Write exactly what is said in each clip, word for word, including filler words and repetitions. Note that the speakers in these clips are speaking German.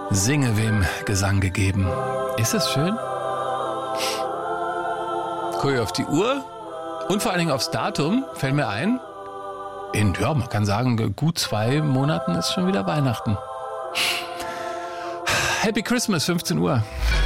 Singe wem Gesang gegeben. Ist das schön? Gucke ich auf die Uhr und vor allen Dingen aufs Datum, fällt mir ein, in, ja, man kann sagen, gut zwei Monaten ist schon wieder Weihnachten. Happy Christmas, fünfzehn Uhr.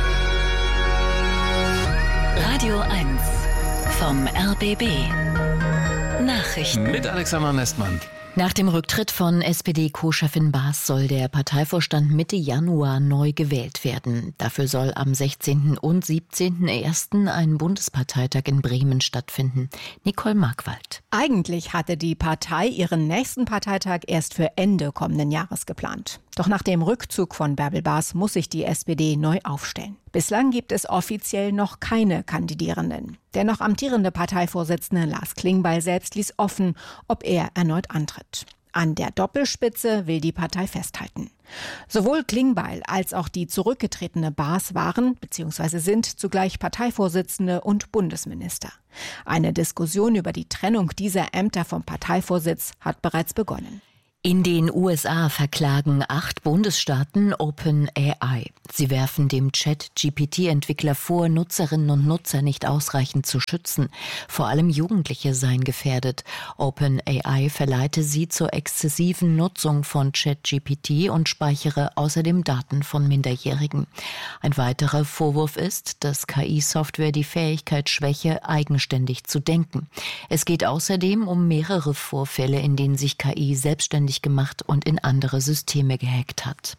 Radio eins vom R B B. Nachrichten. Mit Alexander Nestmann. Nach dem Rücktritt von S P D-Co-Chefin Baas soll der Parteivorstand Mitte Januar neu gewählt werden. Dafür soll am sechzehnten und siebzehnten ersten ein Bundesparteitag in Bremen stattfinden. Nicole Markwald. Eigentlich hatte die Partei ihren nächsten Parteitag erst für Ende kommenden Jahres geplant. Doch nach dem Rückzug von Bärbel Baas muss sich die S P D neu aufstellen. Bislang gibt es offiziell noch keine Kandidierenden. Der noch amtierende Parteivorsitzende Lars Klingbeil selbst ließ offen, ob er erneut antritt. An der Doppelspitze will die Partei festhalten. Sowohl Klingbeil als auch die zurückgetretene Baas waren bzw. sind zugleich Parteivorsitzende und Bundesminister. Eine Diskussion über die Trennung dieser Ämter vom Parteivorsitz hat bereits begonnen. In den U S A verklagen acht Bundesstaaten OpenAI. Sie werfen dem Chat-G P T-Entwickler vor, Nutzerinnen und Nutzer nicht ausreichend zu schützen. Vor allem Jugendliche seien gefährdet. OpenAI verleite sie zur exzessiven Nutzung von Chat-G P T und speichere außerdem Daten von Minderjährigen. Ein weiterer Vorwurf ist, dass K I-Software die Fähigkeit schwäche, eigenständig zu denken. Es geht außerdem um mehrere Vorfälle, in denen sich K I selbstständig gemacht und in andere Systeme gehackt hat.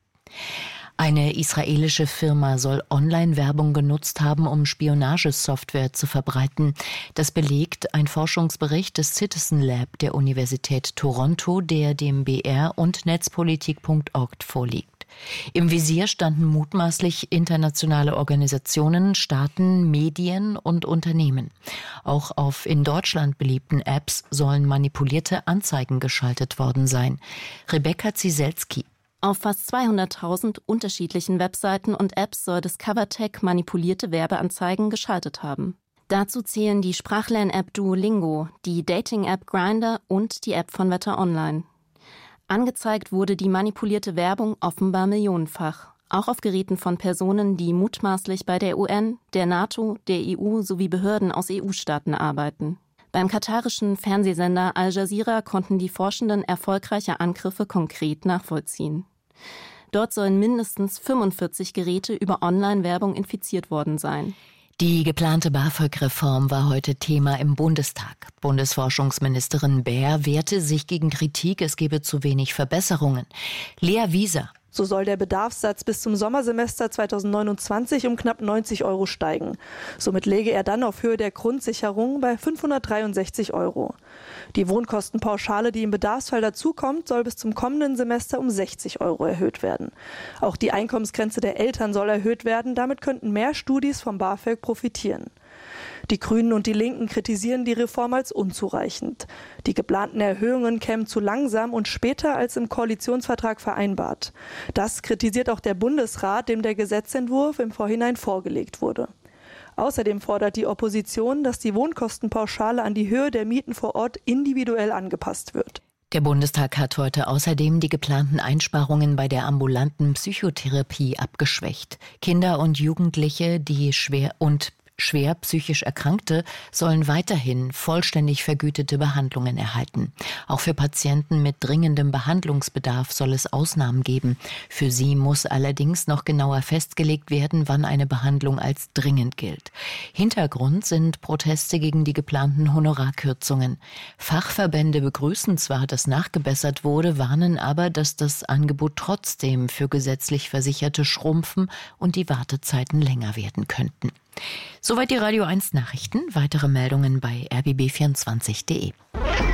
Eine israelische Firma soll Online-Werbung genutzt haben, um Spionagesoftware zu verbreiten. Das belegt ein Forschungsbericht des Citizen Lab der Universität Toronto, der dem B R und netzpolitik punkt org vorliegt. Im Visier standen mutmaßlich internationale Organisationen, Staaten, Medien und Unternehmen. Auch auf in Deutschland beliebten Apps sollen manipulierte Anzeigen geschaltet worden sein. Rebecca Zieselski. Auf fast zweihunderttausend unterschiedlichen Webseiten und Apps soll Discovertech manipulierte Werbeanzeigen geschaltet haben. Dazu zählen die Sprachlern-App Duolingo, die Dating-App Grindr und die App von Wetter Online. Angezeigt wurde die manipulierte Werbung offenbar millionenfach, auch auf Geräten von Personen, die mutmaßlich bei der U N, der NATO, der E U sowie Behörden aus E U-Staaten arbeiten. Beim katarischen Fernsehsender Al Jazeera konnten die Forschenden erfolgreiche Angriffe konkret nachvollziehen. Dort sollen mindestens fünfundvierzig Geräte über Online-Werbung infiziert worden sein. Die geplante BAföG-Reform war heute Thema im Bundestag. Bundesforschungsministerin Baer wehrte sich gegen Kritik, es gebe zu wenig Verbesserungen. Lea Wieser. So soll der Bedarfssatz bis zum Sommersemester zweitausendneunundzwanzig um knapp neunzig Euro steigen. Somit läge er dann auf Höhe der Grundsicherung bei fünfhundertdreiundsechzig Euro. Die Wohnkostenpauschale, die im Bedarfsfall dazukommt, soll bis zum kommenden Semester um sechzig Euro erhöht werden. Auch die Einkommensgrenze der Eltern soll erhöht werden. Damit könnten mehr Studis vom BAföG profitieren. Die Grünen und die Linken kritisieren die Reform als unzureichend. Die geplanten Erhöhungen kämen zu langsam und später als im Koalitionsvertrag vereinbart. Das kritisiert auch der Bundesrat, dem der Gesetzentwurf im Vorhinein vorgelegt wurde. Außerdem fordert die Opposition, dass die Wohnkostenpauschale an die Höhe der Mieten vor Ort individuell angepasst wird. Der Bundestag hat heute außerdem die geplanten Einsparungen bei der ambulanten Psychotherapie abgeschwächt. Kinder und Jugendliche, die schwer und schwer psychisch Erkrankte sollen weiterhin vollständig vergütete Behandlungen erhalten. Auch für Patienten mit dringendem Behandlungsbedarf soll es Ausnahmen geben. Für sie muss allerdings noch genauer festgelegt werden, wann eine Behandlung als dringend gilt. Hintergrund sind Proteste gegen die geplanten Honorarkürzungen. Fachverbände begrüßen zwar, dass nachgebessert wurde, warnen aber, dass das Angebot trotzdem für gesetzlich Versicherte schrumpfen und die Wartezeiten länger werden könnten. Soweit die Radio eins Nachrichten. Weitere Meldungen bei r b b vierundzwanzig punkt de.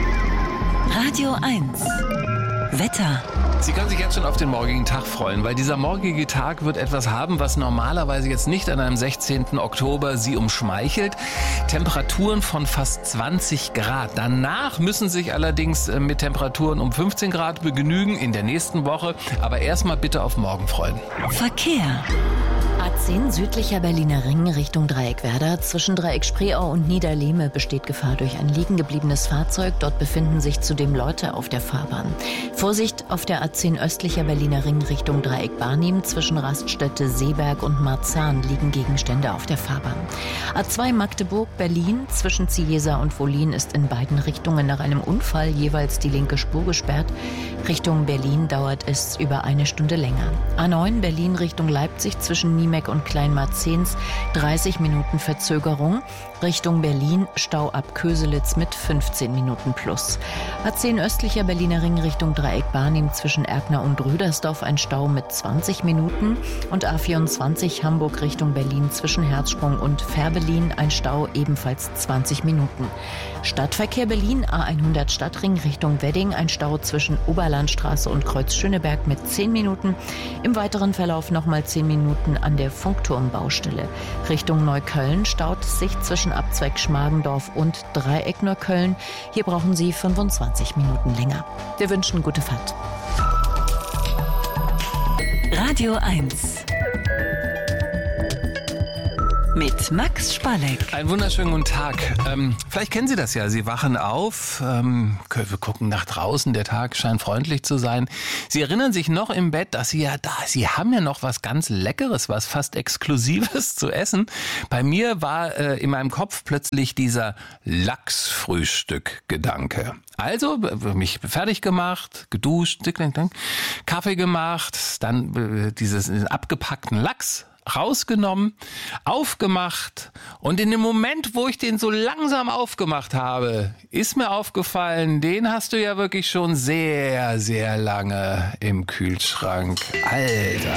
Radio eins Wetter. Sie können sich jetzt schon auf den morgigen Tag freuen, weil dieser morgige Tag wird etwas haben, was normalerweise jetzt nicht an einem sechzehnten Oktober Sie umschmeichelt. Temperaturen von fast zwanzig Grad. Danach müssen Sie sich allerdings mit Temperaturen um fünfzehn Grad begnügen in der nächsten Woche. Aber erstmal bitte auf morgen freuen. Verkehr. A zehn südlicher Berliner Ring Richtung Dreieckwerder. Zwischen Dreieck Spreeau und Niederlehme besteht Gefahr durch ein liegengebliebenes Fahrzeug. Dort befinden sich zudem Leute auf der Fahrbahn. Vorsicht auf der A zehn östlicher Berliner Ring Richtung Dreieck Barnim. Zwischen Raststätte Seeberg und Marzahn liegen Gegenstände auf der Fahrbahn. A zwei Magdeburg Berlin. Zwischen Ziesa und Wollin ist in beiden Richtungen nach einem Unfall jeweils die linke Spur gesperrt. Richtung Berlin dauert es über eine Stunde länger. A neun Berlin Richtung Leipzig zwischen Niemek und Kleinmarzens dreißig Minuten Verzögerung. Richtung Berlin Stau ab Köselitz mit fünfzehn Minuten plus. A zehn östlicher Berliner Ring Richtung Dreieck Barnim zwischen Erkner und Rüdersdorf ein Stau mit zwanzig Minuten. Und A vierundzwanzig Hamburg Richtung Berlin zwischen Herzsprung und Fährberlin ein Stau ebenfalls zwanzig Minuten. Stadtverkehr Berlin A hundert Stadtring Richtung Wedding ein Stau zwischen Oberlandstraße und Kreuz Schöneberg mit zehn Minuten. Im weiteren Verlauf nochmal zehn Minuten an der Funkturmbaustelle. Richtung Neukölln staut es sich zwischen Abzweig Schmargendorf und Dreieck Neukölln. Hier brauchen Sie fünfundzwanzig Minuten länger. Wir wünschen gute Fahrt. Radio eins mit Max Spalleck. Einen wunderschönen guten Tag. Ähm, vielleicht kennen Sie das ja. Sie wachen auf, ähm, wir gucken nach draußen, der Tag scheint freundlich zu sein. Sie erinnern sich noch im Bett, dass Sie ja da, Sie haben ja noch was ganz Leckeres, was fast Exklusives zu essen. Bei mir war äh, in meinem Kopf plötzlich dieser Lachsfrühstück-Gedanke. Also mich fertig gemacht, geduscht, Kaffee gemacht, dann äh, dieses abgepackten Lachs rausgenommen, aufgemacht und in dem Moment, wo ich den so langsam aufgemacht habe, ist mir aufgefallen, den hast du ja wirklich schon sehr, sehr lange im Kühlschrank. Alter,